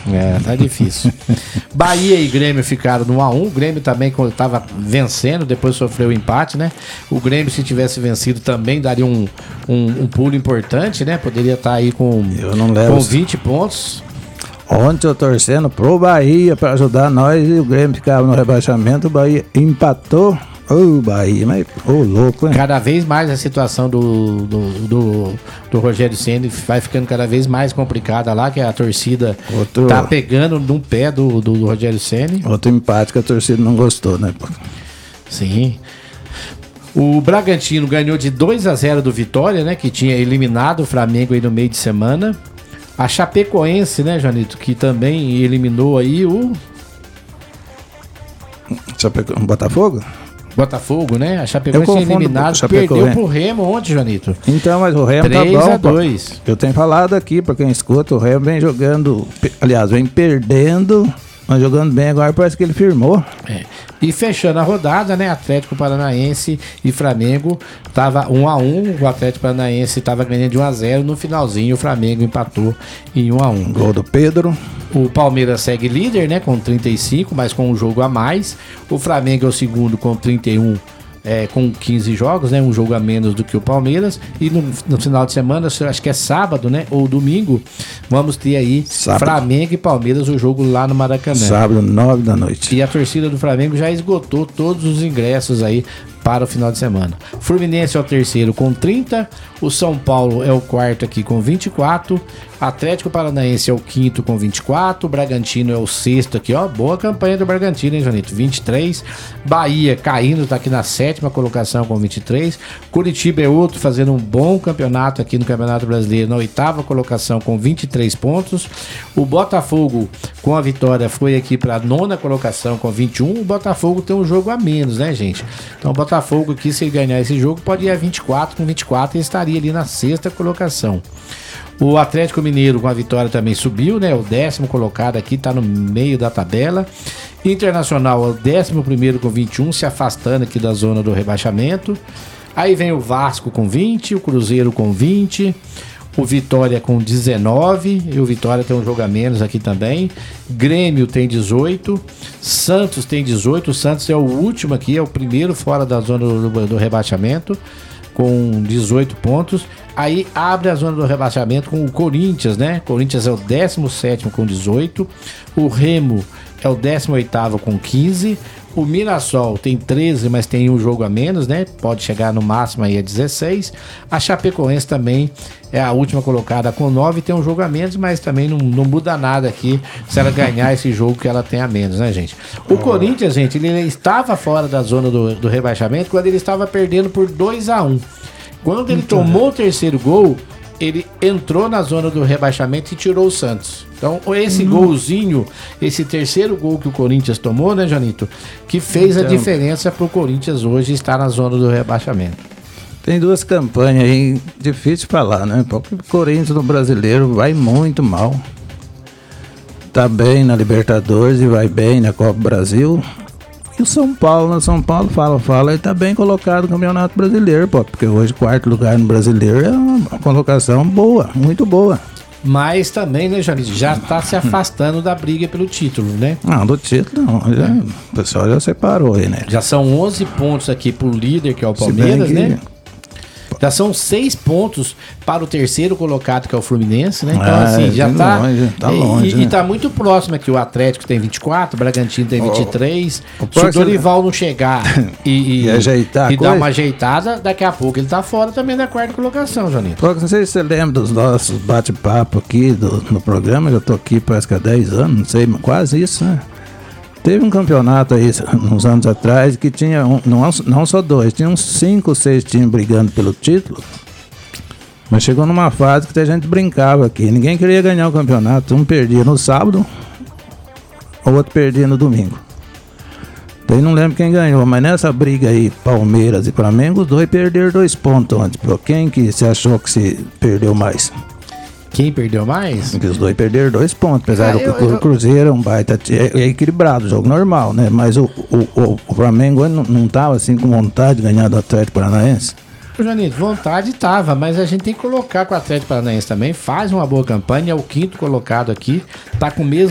Tá difícil. Bahia e Grêmio ficaram no 1-1. O Grêmio também, quando estava vencendo, depois sofreu o empate, né? O Grêmio, se tivesse vencido, também daria um pulo importante, né? Poderia estar aí com 20 pontos. Ontem eu torcendo pro Bahia para ajudar nós e o Grêmio ficava no rebaixamento. O Bahia empatou. Bahia, mas louco, hein? Cada vez mais a situação do Rogério Ceni vai ficando cada vez mais complicada lá, que a torcida tá pegando no pé do Rogério Ceni. Outro empate que a torcida não gostou, né? Sim. O Bragantino ganhou de 2-0 do Vitória, né? Que tinha eliminado o Flamengo aí no meio de semana. A Chapecoense, né, Janito? Que também eliminou aí o Botafogo, né? A Chapecoense tinha eliminado, perdeu pro Remo ontem, Janito. Então, mas o Remo 3-2. Eu tenho falado aqui, pra quem escuta, o Remo vem jogando, aliás, vem perdendo, mas jogando bem agora, parece que ele firmou. E fechando a rodada, né? Atlético Paranaense e Flamengo tava 1-1. O Atlético Paranaense tava ganhando de 1-0. No finalzinho, o Flamengo empatou em 1-1. Gol do Pedro. O Palmeiras segue líder, né? Com 35, mas com um jogo a mais. O Flamengo é o segundo com 31. Com 15 jogos, né? Um jogo a menos do que o Palmeiras. E no final de semana, acho que é sábado, né? Ou domingo, vamos ter aí Flamengo e Palmeiras, o jogo lá no Maracanã. Sábado, 9 da noite. E a torcida do Flamengo já esgotou todos os ingressos aí para o final de semana. Fluminense é o terceiro com 30, o São Paulo é o quarto aqui com 24, Atlético Paranaense é o quinto com 24, o Bragantino é o sexto aqui, ó, boa campanha do Bragantino, hein, Janito, 23, Bahia caindo, tá aqui na sétima colocação com 23, Curitiba é outro fazendo um bom campeonato aqui no Campeonato Brasileiro, na oitava colocação com 23 pontos, o Botafogo com a vitória foi aqui para a nona colocação com 21, o Botafogo tem um jogo a menos, né, gente? Então o Botafogo aqui, se ele ganhar esse jogo, pode ir a 24 com 24 e estaria ali na sexta colocação. O Atlético Mineiro com a vitória também subiu, né? O 10º colocado aqui, tá no meio da tabela. Internacional é o 11º com 21, se afastando aqui da zona do rebaixamento. Aí vem o Vasco com 20, o Cruzeiro com 20, o Vitória com 19, e o Vitória tem um jogo a menos aqui também. Grêmio tem 18, Santos tem 18, o Santos é o último aqui, é o primeiro fora da zona do rebaixamento, com 18 pontos. Aí abre a zona do rebaixamento com o Corinthians, né? Corinthians é o 17º com 18, o Remo é o 18º com 15, o Mirassol tem 13, mas tem um jogo a menos, né? Pode chegar no máximo aí a 16. A Chapecoense também é a última colocada com 9, tem um jogo a menos, mas também não muda nada aqui se ela ganhar esse jogo que ela tem a menos, né, gente? O Corinthians, gente, ele estava fora da zona do rebaixamento quando ele estava perdendo por 2-1. Quando ele tomou o terceiro gol, ele entrou na zona do rebaixamento e tirou o Santos. Então, esse golzinho, esse terceiro gol que o Corinthians tomou, né, Janito? Que fez a diferença pro Corinthians hoje estar na zona do rebaixamento. Tem duas campanhas aí, difícil de falar, né? Porque o Corinthians no Brasileiro vai muito mal. Tá bem na Libertadores e vai bem na Copa Brasil. E o São Paulo fala, ele tá bem colocado no Campeonato Brasileiro, pô, porque hoje quarto lugar no Brasileiro é uma colocação boa, muito boa. Mas também, né, Janito, já tá se afastando da briga pelo título, né? Não, do título não, o pessoal já separou aí, né? Já são 11 pontos aqui pro líder, que é o Palmeiras, né? Já são 6 pontos para o terceiro colocado, que é o Fluminense, né? Então, assim, já tá longe, né? E tá muito próximo aqui. O Atlético tem 24, o Bragantino tem 23. Se o Dorival não chegar e dar uma ajeitada, daqui a pouco ele tá fora também da quarta colocação, Janito. Não sei se você lembra dos nossos bate-papo aqui no programa. Eu tô aqui parece que há 10 anos, não sei, quase isso, né? Teve um campeonato aí, uns anos atrás, que tinha, não só dois, tinha uns 5 ou 6 times brigando pelo título. Mas chegou numa fase que a gente brincava aqui. Ninguém queria ganhar o campeonato. Um perdia no sábado, o outro perdia no domingo. Daí não lembro quem ganhou, mas nessa briga aí, Palmeiras e Flamengo, os dois perderam 2 pontos ontem. Quem que você achou que se perdeu mais? Quem perdeu mais? Porque os dois perderam 2 pontos, apesar do Cruzeiro é um baita, é equilibrado, jogo normal, né? Mas o Flamengo não tava assim com vontade de ganhar do Atlético Paranaense? Janito, vontade tava, mas a gente tem que colocar com o Atlético Paranaense também, faz uma boa campanha, é o 5º colocado aqui, tá com o mesmo